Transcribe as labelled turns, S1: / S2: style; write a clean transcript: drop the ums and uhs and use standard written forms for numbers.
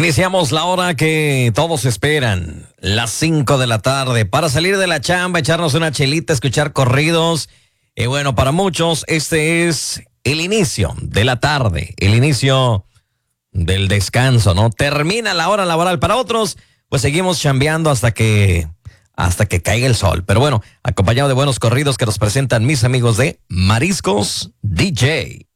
S1: Iniciamos la hora que todos esperan, las 5 de la tarde, para salir de la chamba, echarnos una chelita, escuchar corridos. Y bueno, para muchos este es el inicio de la tarde, el inicio del descanso, ¿no? Termina la hora laboral. Para otros, pues seguimos chambeando hasta que caiga el sol. Pero bueno, acompañado de buenos corridos que nos presentan mis amigos de Mariscos DJ.